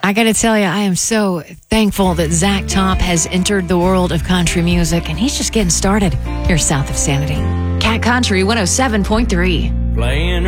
I got to tell you, I am so thankful that Zach Top has entered the world of country music, and he's just getting started here south of Sanity. Cat Country 107.3. Playing